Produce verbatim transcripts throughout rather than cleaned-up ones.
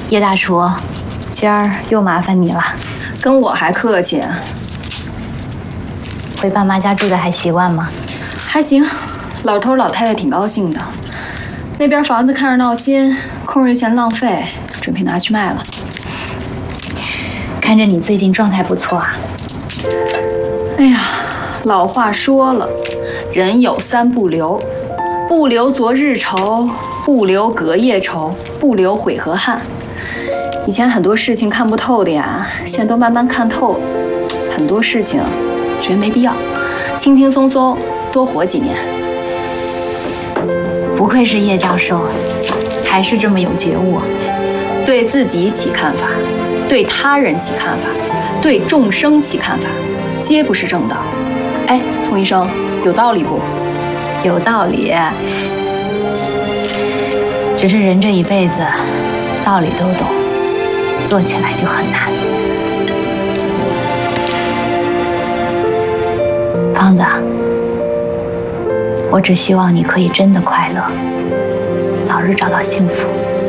叶大厨，今儿又麻烦你了， 跟我还客气。 回爸妈家住的还习惯吗？ 还行，老头老太太挺高兴的。那边房子看着闹心，空着嫌浪费，准备拿去卖了。 看着你最近状态不错啊。 哎呀，老话说了，人有三不留：不留昨日愁，不留隔夜愁，不留悔和憾。以前很多事情看不透的呀，现在都慢慢看透了。很多事情觉得没必要，轻轻松松多活几年。 不愧是叶教授，还是这么有觉悟。 对自己起看法，对他人起看法，对众生起看法，皆不是正道。哎，童医生，有道理不？ 有道理。只是人这一辈子，道理都懂，做起来就很难。胖子，我只希望你可以真的快乐，早日找到幸福。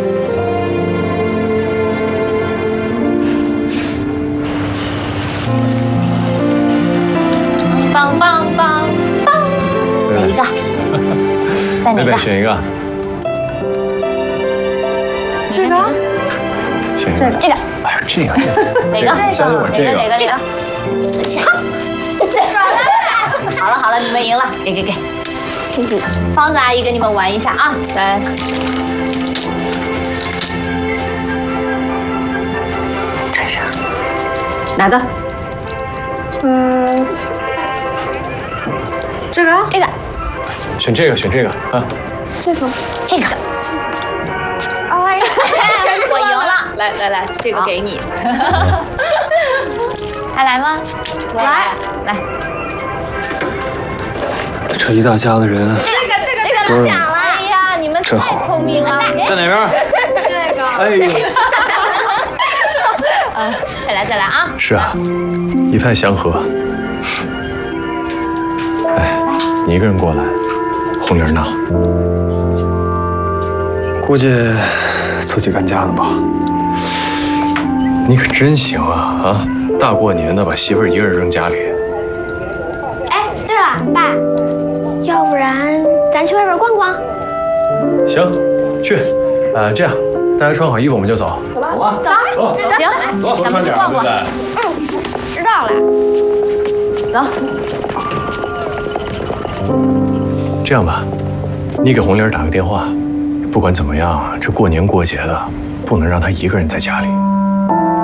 棒棒棒棒！哪一个？再哪个？ 选一个。 这个？ 选一个。 这个。 哎呀，这个。 哪个？ 相信我，这个。 哪个？这个。爽了！好了好了，你们赢了，给给给。方子阿姨跟你们玩一下啊，来。这是哪个？ 嗯，这个， 这个。 选这个，选这个啊。 这个， 这个。 哎呀， 我赢了！ 来来来，这个给你。 还来吗？来来。 这一大家子人， 这个这个这个拿奖了！哎呀，你们太聪明了！ 在哪边？ 这个。 哎呦！ 嗯，再来再来啊！ 是啊，一派祥和。哎，你一个人过来，红玲呢？ 估计自己干家的吧。 你可真行啊啊！大过年的把媳妇儿一个人扔家里。 哎，对了，爸，要不然咱去外边逛逛？ 行，去。呃，这样，大家穿好衣服我们就走。走吧，走吧，走。 行， 走， 咱们去逛逛。 嗯，知道了。 走。 这样吧，你给红玲打个电话，不管怎么样，这过年过节的，不能让她一个人在家里。